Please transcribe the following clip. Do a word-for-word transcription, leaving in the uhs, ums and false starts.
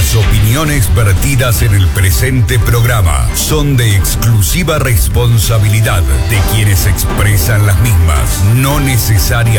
Las opiniones vertidas en el presente programa son de exclusiva responsabilidad de quienes expresan las mismas, no necesariamente